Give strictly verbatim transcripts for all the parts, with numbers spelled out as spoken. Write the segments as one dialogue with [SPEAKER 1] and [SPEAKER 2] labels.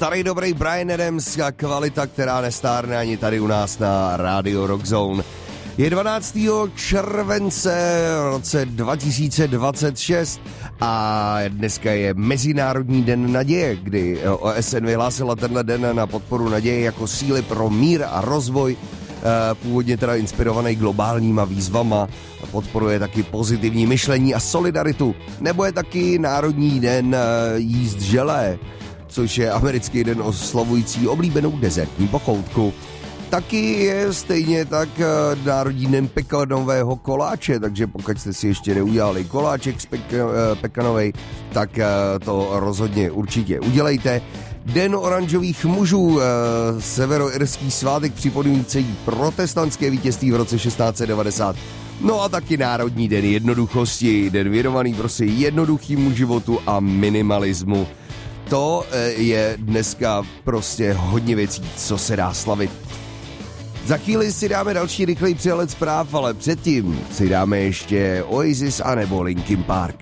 [SPEAKER 1] Starý dobrý Bryan Adams a kvalita, která nestárne ani tady u nás na Radio Rock Zone. Je dvanáctého července v roce dva tisíce dvacet šest a dneska je Mezinárodní den naděje, kdy O S N vyhlásila tenhle den na podporu naděje jako síly pro mír a rozvoj, původně teda inspirovaný globálníma výzvama, podporuje taky pozitivní myšlení a solidaritu, nebo je taky Národní den jíst želé, což je americký den oslavující oblíbenou dezertní pochoutku. Taky je stejně tak Národní den pekanového koláče, takže pokud jste si ještě neudělali koláček z pek- pekanovej, tak to rozhodně určitě udělejte. Den oranžových mužů, severoirský svátek připomínající protestantské vítězství v roce šestnáct set devadesát. No a taky Národní den jednoduchosti, den věnovaný prostě jednoduchýmu životu a minimalismu. To je dneska prostě hodně věcí, co se dá slavit. Za chvíli si dáme další rychlej přehled zpráv, ale předtím si dáme ještě Oasis anebo Linkin Park.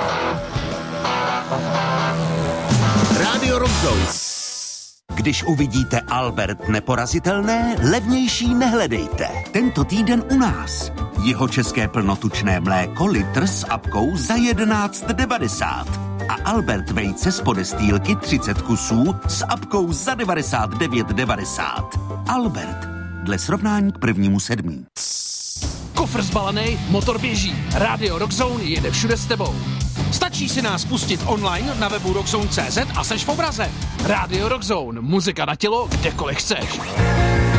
[SPEAKER 2] Radio Rock Zone.
[SPEAKER 3] Když uvidíte Albert Neporazitelné, levnější nehledejte. Tento týden u nás. Jeho české plnotučné mléko litr s apkou za jedenáct devadesát. A Albert vejce z podestýlky třicet kusů s apkou za devadesát devět devadesát. Albert, dle srovnání k prvnímu sedmí.
[SPEAKER 4] Kofr zbalený, motor běží. Radio Rock Zone jede všude s tebou. Stačí si nás pustit online na webu rockzone tečka cé zet a seš v obraze. Radio Rock Zone, muzika na tělo, kdekoliv chceš.